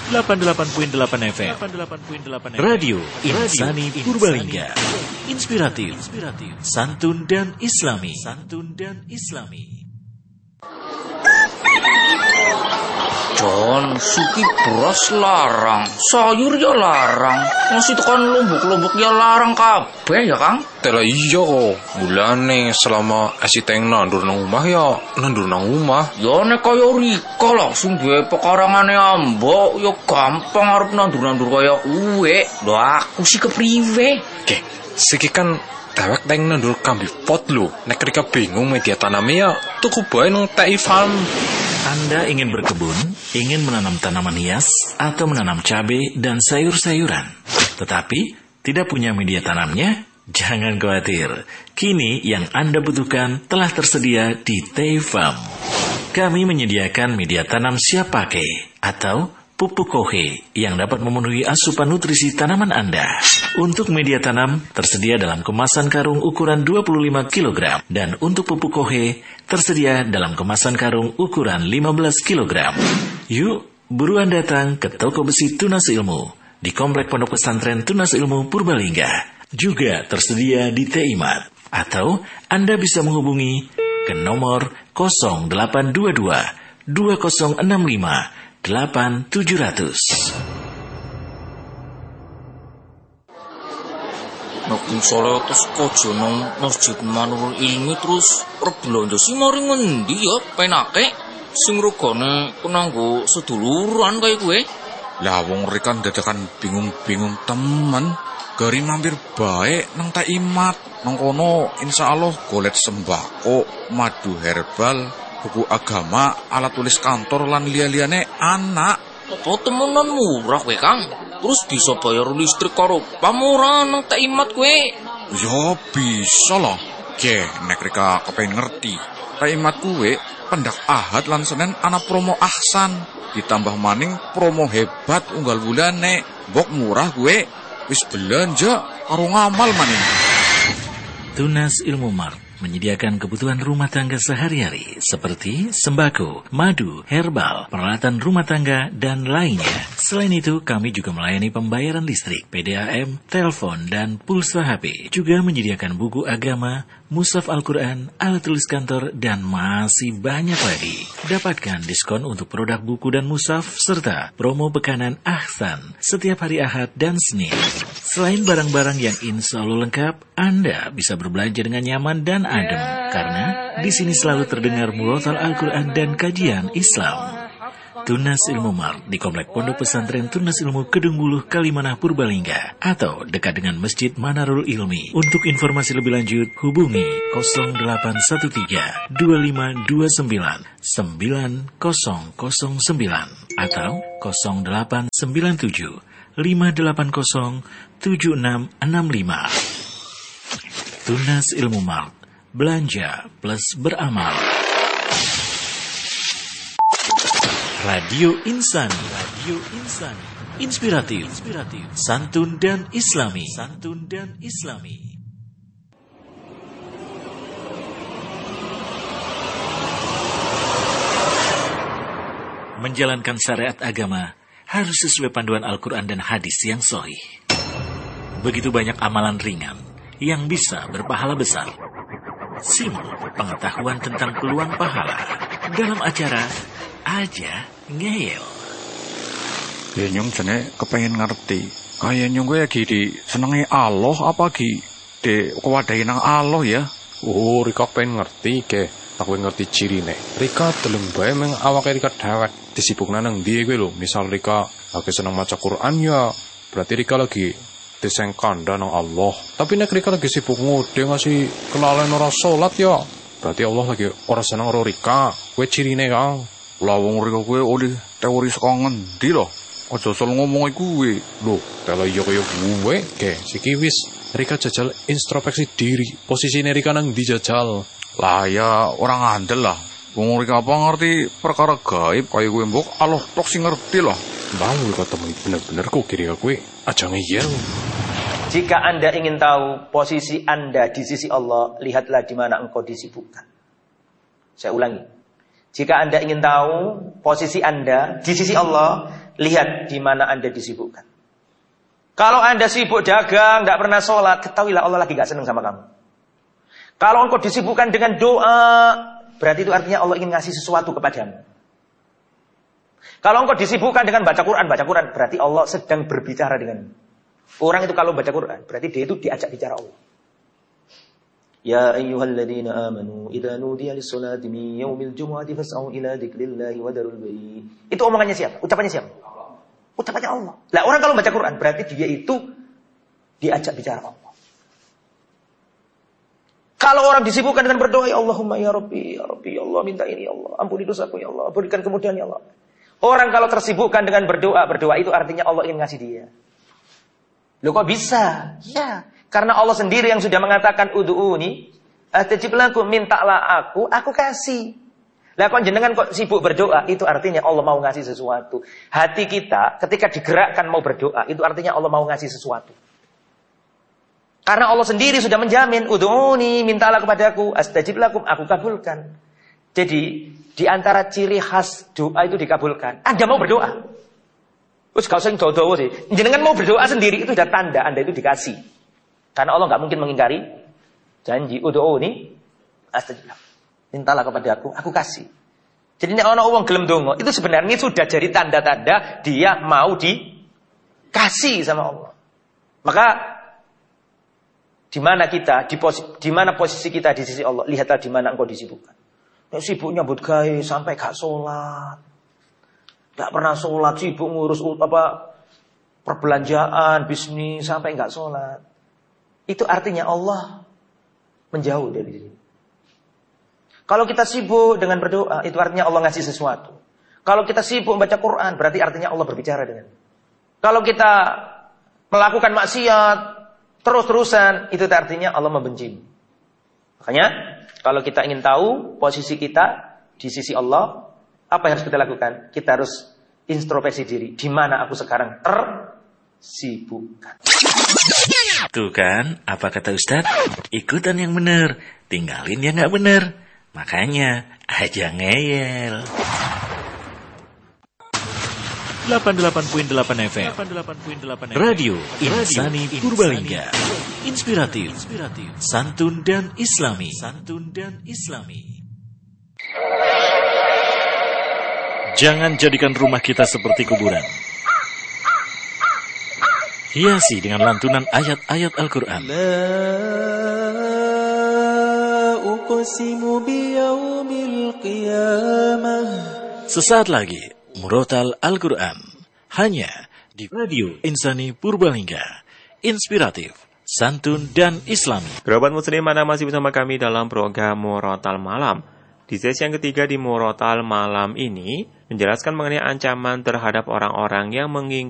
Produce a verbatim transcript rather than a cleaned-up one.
delapan puluh delapan koma delapan F M. Radio Insani Purbalingga. Inspiratif, santun dan islami. Santun dan islami. John, suki beras larang, sayur ya larang, masih tekan lombok-lombok ya larang kabeh ya Kang. Tela iya kok, mulane selama asiteng nandur nang omah ya nandur nang omah. Ya nek kaya Rika langsung duwe pekarangane ambok, ya gampang arep nandur-nandur kaya kuwe. Lho aku sih kepriwe? Oke, siki kan dewek teng nandur kambi pot lho. Nek Rika bingung media tanamnya ya tuku bae nang T I Farm. Anda ingin berkebun, ingin menanam tanaman hias, atau menanam cabai dan sayur-sayuran, tetapi tidak punya media tanamnya? Jangan khawatir. Kini yang Anda butuhkan telah tersedia di T I Farm. Kami menyediakan media tanam siap pakai atau pupuk kohe yang dapat memenuhi asupan nutrisi tanaman Anda. Untuk media tanam tersedia dalam kemasan karung ukuran dua puluh lima kilogram dan untuk pupuk kohe tersedia dalam kemasan karung ukuran lima belas kilogram. Yuk, buruan datang ke toko besi Tunas Ilmu di Komplek Pondok Pesantren Tunas Ilmu Purbalingga. Juga tersedia di T I Mart atau Anda bisa menghubungi ke nomor nol delapan dua dua dua nol enam lima delapan tujuh nol nol. Nek misale terus kojo nang Masjid Manurul Ilmi terus rebelanja sih mari ngendi ya penake sing regane penanggo seduluran kaya kowe. Lah wong Rika dadakan bingung-bingung temen. Gari mampir bae nang T I Mart. Nang kono insyaallah golet sembako, madu herbal, buku agama, alat tulis kantor lan liya-liyane anak. Apa temenan murah kowe Kang? Terus bisa bayar listrik karo pamurah nang T I Mart kowe? Ya bisa lah. Ge, nek Rika kepengin ngerti. T I Mart kowe pendak Ahad lan Senin ana promo ahsan. Ditambah maning promo hebat unggal bulane. Mbok murah kowe wis belanja karo ngamal maning. Tunas Ilmu Mart menyediakan kebutuhan rumah tangga sehari-hari seperti sembako, madu, herbal, peralatan rumah tangga, dan lainnya. Selain itu, kami juga melayani pembayaran listrik, P D A M, telepon, dan pulsa H P. Juga menyediakan buku agama, mushaf Al-Quran, alat tulis kantor, dan masih banyak lagi. Dapatkan diskon untuk produk buku dan mushaf, serta promo bekanan Ahsan setiap hari Ahad dan Senin. Selain barang-barang yang insya Allah lengkap, Anda bisa berbelanja dengan nyaman dan adem, karena di sini selalu terdengar murotal Al-Quran dan kajian Islam. Tunas Ilmu Mart di Komplek Pondok Pesantren Tunas Ilmu Kedung Buluh, Kalimanah, Purbalingga, atau dekat dengan Masjid Manarul Ilmi. Untuk informasi lebih lanjut, hubungi nol delapan satu tiga dua lima dua sembilan sembilan nol nol sembilan atau nol delapan sembilan tujuh lima delapan nol tujuh enam enam lima. Tunas Ilmu Mart, belanja plus beramal. Radio Insani, Radio Insani, inspiratif, inspiratif, santun dan islami, santun dan islami. Menjalankan syariat agama harus sesuai panduan Al-Quran dan hadis yang sahih. Begitu banyak amalan ringan yang bisa berpahala besar. Simak pengetahuan tentang peluang pahala dalam acara Aja Ngeyel. Ya nyong jane kepengen ngerti. Kaya nyong gue lagi senengi Allah apa gi de kewadahi nang Allah ya. Oh, Rika pengen ngerti ke. Aku ngerti cirine. Rika deleng bae meng awake Rika dewek disibukna nang ndi kowe lho. Misal Rika lagi seneng maca Quran ya, berarti Rika lagi diseng kanda nang Allah. Tapi nek Rika lagi sibuk ngode ngasih kelalen ora salat ya, berarti Allah lagi ora seneng karo Rika. Kowe cirine Kang. Lah wong Rika kowe oleh teori saka ngendi lho? Aja asal ngomong kowe. Lho, tela iya kaya kowe ke siki wis Rika jajal introspeksi diri. Posisine Rika nang ndi jajal? Lah ya orang ngandel lah. Wong Rika apa ngerti perkara gaib kaya kowe mbok Allah tok sing ngerti lah. Balu ketemu bener-bener kok kira kowe aja ngeyel. Jika Anda ingin tahu posisi Anda di sisi Allah, lihatlah di mana engkau disibukkan. Saya ulangi. Jika Anda ingin tahu posisi Anda di sisi Allah, lihat di mana Anda disibukkan. Kalau Anda sibuk dagang, tidak pernah sholat, ketahuilah Allah lagi gak senang sama kamu. Kalau engkau disibukkan dengan doa, berarti itu artinya Allah ingin ngasih sesuatu kepadamu. Kalau engkau disibukkan dengan baca Quran, baca Quran, berarti Allah sedang berbicara denganmu. Orang itu kalau baca Quran, berarti dia itu diajak bicara Allah. Ya ayyuhalladzina amanu idza nudiya lis-salati min yaumil jumu'ati fas'au ila dzikrillahi wa darul bai'. Itu omongannya siapa? Ucapannya siapa? Ucapannya Allah. Lah orang kalau baca Quran berarti dia itu diajak bicara Allah. Kalau orang disibukkan dengan berdoa, ya Allahumma ya Rabbi, ya Rabbi, ya Allah minta ini ya Allah, ampuni dosaku ya Allah, berikan kemudahan ya Allah. Orang kalau tersibukkan dengan berdoa, berdoa itu artinya Allah ingin ngasih dia. Loh kok bisa? Ya, karena Allah sendiri yang sudah mengatakan ud'uuni astajib lakum, mintalah aku, aku kasih. Lah kok jenengan kok sibuk berdoa, itu artinya Allah mau ngasih sesuatu. Hati kita ketika digerakkan mau berdoa, itu artinya Allah mau ngasih sesuatu. Karena Allah sendiri sudah menjamin, ud'uuni, mintalah kepadaku, astajib lakum, aku kabulkan. Jadi, di antara ciri khas doa itu dikabulkan, Anda mau berdoa. Terus gak usah doa-doa sih. Jenengan mau berdoa sendiri, itu sudah tanda Anda itu dikasih. Karena Allah gak mungkin mengingkari janji, ud'uuni, astajib lakum. Mintalah kepada aku, aku kasih. Jadi ini orang orang gelem dongo, itu sebenarnya sudah jadi tanda-tanda dia mau dikasih sama Allah. Maka di mana kita, di, posi, di mana posisi kita di sisi Allah, lihatlah di mana engkau disibukkan. Nek sibuk nyambut gawe sampai gak sholat, gak pernah sholat, sibuk ngurus apa perbelanjaan, bisnis sampai gak sholat. Itu artinya Allah menjauh dari diri. Kalau kita sibuk dengan berdoa, itu artinya Allah ngasih sesuatu. Kalau kita sibuk membaca Quran, berarti artinya Allah berbicara dengan. Kalau kita melakukan maksiat terus-terusan, itu artinya Allah membenci. Makanya, kalau kita ingin tahu posisi kita di sisi Allah, apa yang harus kita lakukan? Kita harus introspeksi diri. Di mana aku sekarang tersibukkan? Tuh kan, apa kata Ustadz? Ikutan yang benar, tinggalin yang nggak benar. Makanya, aja ngeyel. delapan puluh delapan koma delapan F M Radio Insani Purbalingga. Inspiratif, santun dan islami. Santun dan islami. Jangan jadikan rumah kita seperti kuburan. Hiasi dengan lantunan ayat-ayat Al-Quran. Sesaat lagi, Murotal Al-Quran. Hanya di Radio Insani Purbalingga. Inspiratif, santun, dan islami. Kerabat muslim, Anda masih bersama kami dalam program Murotal Malam. Di sesi yang ketiga di Murotal Malam ini, menjelaskan mengenai ancaman terhadap orang-orang yang mengingkari